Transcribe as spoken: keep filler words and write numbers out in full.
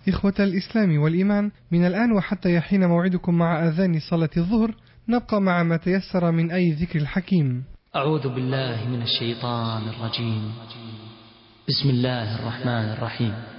إخوة الإسلام والإيمان، من الآن وحتى يحين موعدكم مع آذان صلاة الظهر نبقى مع ما تيسر من أي ذكر الحكيم. أعوذ بالله من الشيطان الرجيم. بسم الله الرحمن الرحيم.